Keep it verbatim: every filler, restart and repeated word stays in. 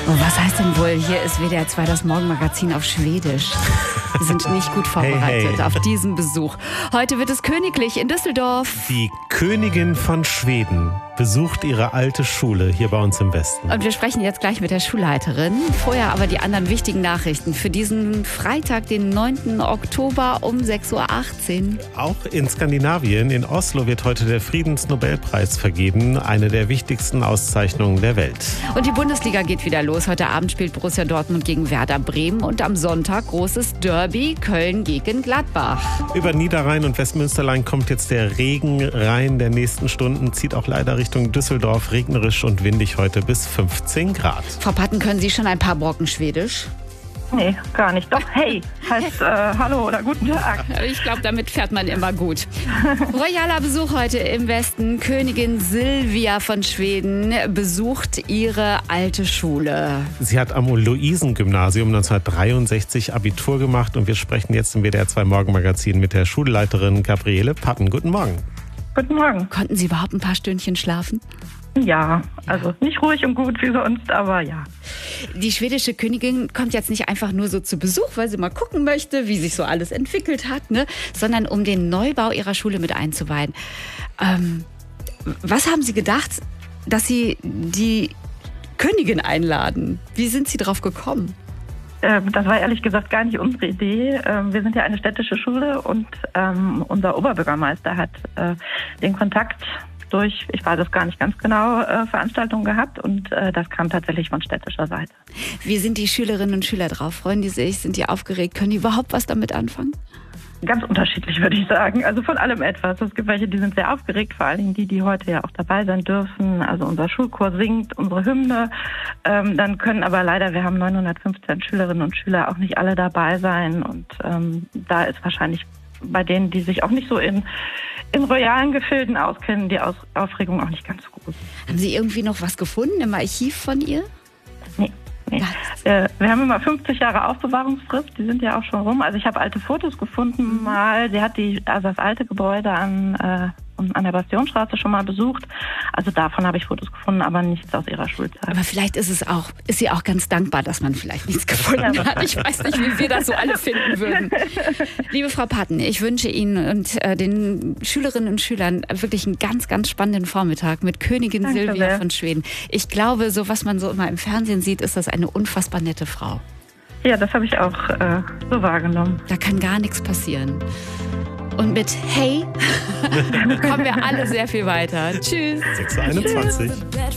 Oh, was heißt denn wohl, hier ist W D R zwei das Morgenmagazin auf Schwedisch. Wir sind nicht gut vorbereitet hey, hey. auf diesen Besuch. Heute wird es königlich in Düsseldorf. Die Königin von Schweden besucht ihre alte Schule hier bei uns im Westen. Und wir sprechen jetzt gleich mit der Schulleiterin. Vorher aber die anderen wichtigen Nachrichten für diesen Freitag, den neunten Oktober um sechs Uhr achtzehn. Auch in Skandinavien, in Oslo, wird heute der Friedensnobelpreis vergeben. Eine der wichtigsten Auszeichnungen der Welt. Und die Bundesliga geht wieder los. Heute Abend spielt Borussia Dortmund gegen Werder Bremen. Und am Sonntag großes Derby Köln gegen Gladbach. Über Niederrhein und Westmünsterland kommt jetzt der Regen rein. Der nächsten Stunden zieht auch leider Richtung Düsseldorf. Regnerisch und windig heute bis fünfzehn Grad. Frau Patten, können Sie schon ein paar Brocken Schwedisch? Nee, gar nicht. Doch, hey, heißt äh, Hallo oder Guten Tag. Ich glaube, damit fährt man immer gut. Royaler Besuch heute im Westen. Königin Silvia von Schweden besucht ihre alte Schule. Sie hat am Luisen-Gymnasium neunzehnhundertdreiundsechzig Abitur gemacht und wir sprechen jetzt im W D R zwei Morgenmagazin mit der Schulleiterin Gabriele Patten. Guten Morgen. Guten Morgen. Konnten Sie überhaupt ein paar Stündchen schlafen? Ja, also nicht ruhig und gut wie sonst, aber ja. Die schwedische Königin kommt jetzt nicht einfach nur so zu Besuch, weil sie mal gucken möchte, wie sich so alles entwickelt hat, ne? Sondern um den Neubau ihrer Schule mit einzuweihen. Ähm, was haben Sie gedacht, dass Sie die Königin einladen? Wie sind Sie drauf gekommen? Ähm, das war ehrlich gesagt gar nicht unsere Idee. Ähm, wir sind ja eine städtische Schule und ähm, unser Oberbürgermeister hat äh, den Kontakt durch, ich weiß es gar nicht ganz genau, äh, Veranstaltungen gehabt und äh, das kam tatsächlich von städtischer Seite. Wie sind die Schülerinnen und Schüler drauf? Freuen die sich? Sind die aufgeregt? Können die überhaupt was damit anfangen? Ganz unterschiedlich, würde ich sagen. Also von allem etwas. Es gibt welche, die sind sehr aufgeregt, vor allen Dingen die, die heute ja auch dabei sein dürfen. Also unser Schulchor singt unsere Hymne. Ähm, dann können aber leider, wir haben neunhundertfünfzehn Schülerinnen und Schüler, auch nicht alle dabei sein. Und ähm, da ist wahrscheinlich bei denen, die sich auch nicht so in, in royalen Gefilden auskennen, die Aus- Aufregung auch nicht ganz so groß. Haben Sie irgendwie noch was gefunden im Archiv von ihr? Nee. Nee. Äh, wir haben immer fünfzig Jahre Aufbewahrungsfrist, die sind ja auch schon rum. Also ich habe alte Fotos gefunden mal. Sie hat die, also das alte Gebäude an, äh, an der Bastionstraße schon mal besucht. Also davon habe ich Fotos gefunden, aber nichts aus ihrer Schulzeit. Aber vielleicht ist es auch, ist sie auch ganz dankbar, dass man vielleicht nichts gefunden hat. Ich weiß nicht, wie wir das so alle finden würden. Liebe Frau Patten, ich wünsche Ihnen und äh, den Schülerinnen und Schülern wirklich einen ganz, ganz spannenden Vormittag mit Königin Danke Silvia sehr. von Schweden. Ich glaube, so was man so immer im Fernsehen sieht, ist das eine unfassbar nette Frau. Ja, das habe ich auch äh, so wahrgenommen. Da kann gar nichts passieren. Und mit Hey kommen wir alle sehr viel weiter. Tschüss. sechs Uhr einundzwanzig. Tschüss.